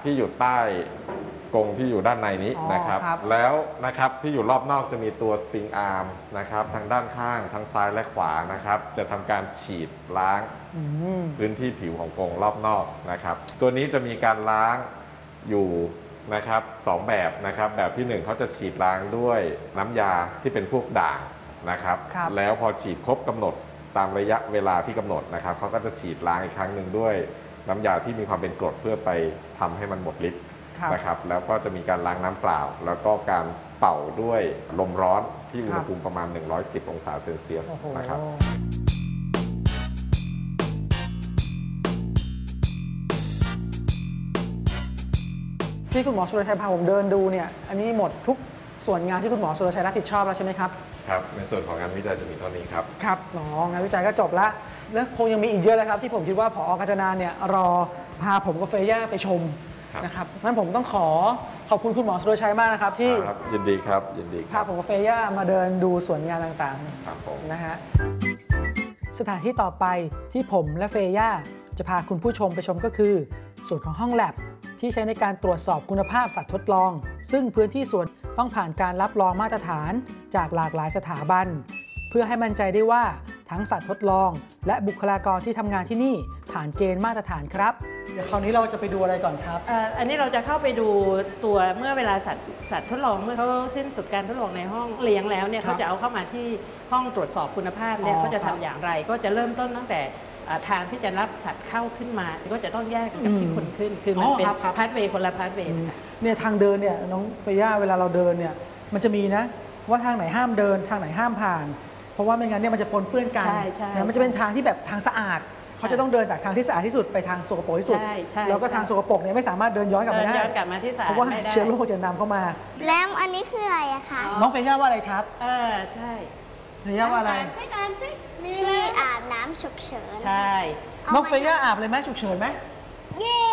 ที่อยู่ใต้กรงที่อยู่ด้านในนี้นะครับแล้วนะครับที่อยู่รอบนอกจะมีตัวสปริงอาร์มนะครับทางด้านข้างทั้งซ้ายและขวานะครับจะทำการฉีดล้างพื้นที่ผิวของกรงรอบนอกนะครับตัวนี้จะมีการล้างอยู่นะครับ2แบบนะครับแบบที่1เขาจะฉีดล้างด้วยน้ำยาที่เป็นพวกด่างนะครับแล้วพอฉีดครบกำหนดตามระยะเวลาที่กำหนดนะครับเขาก็จะฉีดล้างอีกครั้งหนึ่งด้วยน้ำยาที่มีความเป็นกรดเพื่อไปทำให้มันหมดฤทธิ์นะครับแล้วก็จะมีการล้างน้ำเปล่าแล้วก็การเป่าด้วยลมร้อนที่อุณหภูมิประมาณ110 องศาเซลเซียสนะครับที่คุณหมอสุรชัยพาผมเดินดูเนี่ยอันนี้หมดทุกส่วนงานที่คุณหมอสุรชัยรับผิดชอบแล้วใช่ไหมครับครับในส่วนของงานวิจัยจะมีเท่านี้ครับครับงานวิจัยก็จบแล้วและคงยังมีอีกเยอะเลยครับที่ผมคิดว่าผอ.กาญจนาเนี่ยรอพาผมกับเฟย่าไปชมนะครับงั้นผมต้องขอบคุณคุณหมอสุรชัยมากนะครับที่ยินดีครับยินดีพาผมกับเฟย่ามาเดินดูส่วนงานต่างๆครับผมนะฮะสถานที่ต่อไปที่ผมและเฟย่าจะพาคุณผู้ชมไปชมก็คือส่วนของห้องแลบที่ใช้ในการตรวจสอบคุณภาพสัตว์ทดลองซึ่งพื้นที่ส่วนต้องผ่านการรับรองมาตรฐานจากหลากหลายสถาบันเพื่อให้มั่นใจได้ว่าทั้งสัตว์ทดลองและบุคลากรที่ทำงานที่นี่ผ่านเกณฑ์มาตรฐานครับเดี๋ยวคราวนี้เราจะไปดูอะไรก่อนครับอันนี้เราจะเข้าไปดูตัวเมื่อเวลาสัตว์ทดลองเมื่อเขาสิ้นสุดการทดลองในห้องเลี้ยงแล้วเนี่ยเขาจะเอาเข้ามาที่ห้องตรวจสอบคุณภาพเนี่ยเขาจะทำอย่างไรก็จะเริ่มต้นตั้งแต่ทางที่จะรับสัตว์เข้าขึ้นมาก็จะต้องแยกกับที่คนขึ้นคือมันเป็นพาสเวย์คนละพาสเวย์เนี่ยทางเดินเนี่ยน้องเฟย่าเวลาเราเดินเนี่ยมันจะมีนะว่าทางไหนห้ามเดินทางไหนห้ามผ่านเพราะว่าไม่งั้นเนี่ยมันจะปนเปื้อนกันนะมันจะเป็นทางที่แบบทางสะอาดเขาจะต้องเดินจากทางที่สะอาดที่สุดไปทางสกปรกที่สุดแล้วก็ทางสกปรกเนี่ยไม่สามารถเดินย้อนกลับมาได้เพราะว่าเชื้อโรคจะนำเข้ามาแล้วอันนี้คืออะไรอะคะน้องเฟย่าว่าอะไรครับใช่เฟย่าว่าอะไรมีที่อาบน้ำฉุกเฉินใช่น้องเฟย่าอาบเลยไหมฉุกเฉินไหมเย้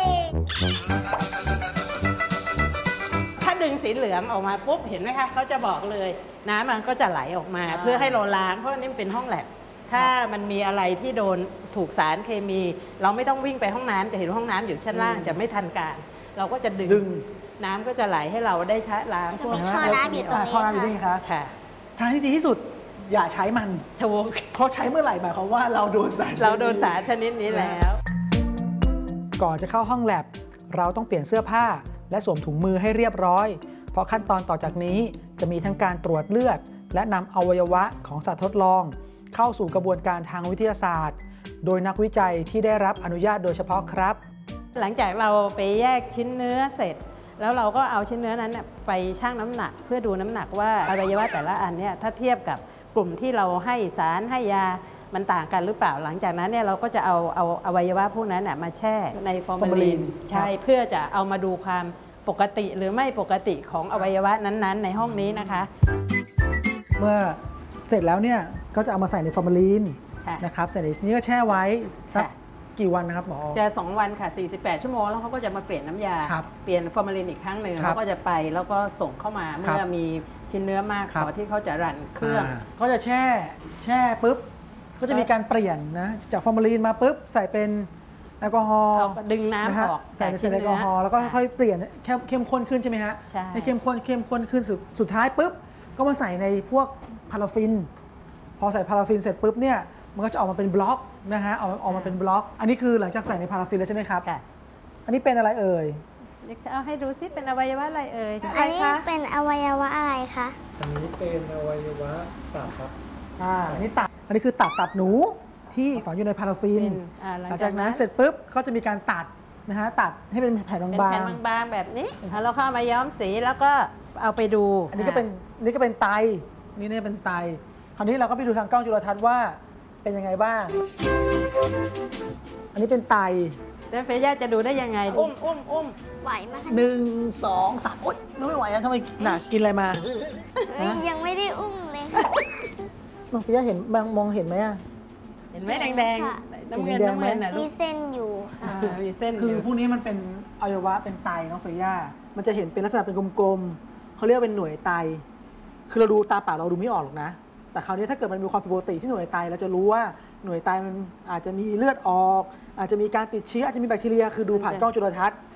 ถ้าดึงสีเหลืองออกมาปุ๊บเห็นไหมคะเขาจะบอกเลยน้ำมันก็จะไหลออกมาเพื่อให้เราล้างเพราะนี่เป็นห้องแลบถ้ามันมีอะไรที่โดนถูกสารเคมี เราไม่ต้องวิ่งไปห้องน้ำจะเห็นห้องน้ำอยู่ชั้นล่างจะไม่ทันการเราก็จะดึงน้ำก็จะไหลให้เราได้ใช้ล้างพวกท่อน้ำอยู่ตรงนี้ท่อน้ำอยู่นี่ครับทางที่ดีที่สุดอย่าใช้มันเพราะใช้เมื่อไหร่หมายความว่าเราโดนสารชนิดนี้แล้วก่อนจะเข้าห้องแลบเราต้องเปลี่ยนเสื้อผ้าและสวมถุงมือให้เรียบร้อยเพราะขั้นตอนต่อจากนี้จะมีทั้งการตรวจเลือดและนำอวัยวะของสัตว์ทดลองเข้าสู่กระบวนการทางวิทยาศาสตร์โดยนักวิจัยที่ได้รับอนุญาตโดยเฉพาะครับหลังจากเราไปแยกชิ้นเนื้อเสร็จแล้วเราก็เอาชิ้นเนื้อนั้นไปชั่งน้ำหนักเพื่อดูน้ำหนักว่าอวัยวะแต่ละอันเนี่ยถ้าเทียบกับกลุ่มที่เราให้สารให้ยามันต่างกันหรือเปล่าหลังจากนั้นเนี่ยเราก็จะเอาอวัยวะพวกนั้นมาแช่ในฟอร์มาลีนใช่เพื่อจะเอามาดูความปกติหรือไม่ปกติของอวัยวะนั้นๆในห้องนี้นะคะเมื่อเสร็จแล้วเนี่ยก็จะเอามาใส่ในฟอร์มาลีนนะครับเสร็จนี้ก็แช่ไว้สักกี่วันนะครับหมอจะ2 วันค่ะ48 ชั่วโมงแล้วเขาก็จะมาเปลี่ยนน้ำยาเปลี่ยนฟอร์มาลีนอีกครั้งหนึ่งแล้วก็จะไปแล้วก็ส่งเข้ามาเมื่อมีชิ้นเนื้อมากพอที่เขาจะรันเครื่องก็จะแช่ปุ๊บก็จะมีการเปลี่ยนนะจากฟอร์มาลีนมาปุ๊บใส่เป็นแอลกอฮอล์ดึงน้ำออกใส่ในแอลกอฮอล์แล้วก็ค่อยเปลี่ยนเข้มข้นขึ้นใช่ไหมฮะให้เข้มข้นขึ้นสุดท้ายปุ๊บก็มาใส่ในพวกพาราฟินพอใส่พาราฟินเสร็จปุ๊บเนี่ยมันก็จะออกมาเป็นบล็อกนะฮะออกมาเป็นบล็อกอันนี้คือหลังจากใส่ในพาราฟินแล้วใช่ไหมครับอันนี้เป็นอะไรเอ่ยเอาให้ดูซิเป็นอวัยวะอะไรเอ่ยอันนี้เป็นอวัยวะอะไรคะอันนี้เป็นอวัยวะตับครับอันนี้ตับอันนี้คือตับหนูที่ฝังอยู่ในพาราฟินหลังจากนั้นเสร็จปุ๊บเขาจะมีการตัดนะฮะตัดให้เป็นแผ่นบางๆแบบนี้แล้วเข้ามาย้อมสีแล้วก็เอาไปดูอันนี้ก็เป็นไตนี่เนี่ยเป็นไตคราวนี้เราก็ไปดูทางกล้องจุลทรรศน์ว่าเป็นยังไงบ้างอันนี้เป็นไตแล้วเฟย่าจะดูได้ยังไงอุ้มไหวไหม 1 2 3โอ๊ยไม่ไหวอะทำไมหนักกินอะไรมายังไม่ได้อุ้มเลยน้องเฟย่าเห็นมองเห็นไหมอะเห็นไหมแดงน้ำเงินนะมีเส้นอยู่ค่ะมีเส้นคือพวกนี้มันเป็นอวัยวะเป็นไตน้องเฟย่ามันจะเห็นเป็นลักษณะเป็นกลมๆเขาเรียกเป็นหน่วยไตคือเราดูตาเปล่าเราดูไม่ออกหรอกนะแต่คราวนี้ถ้าเกิดมันมีความผิดปกติที่หน่วยไตเราจะรู้ว่าหน่วยไตมันอาจจะมีเลือดออกอาจจะมีการติดเชื้ออาจจะมีแบคทีเรียคือดูผ่านกล้องจุลทรรศน์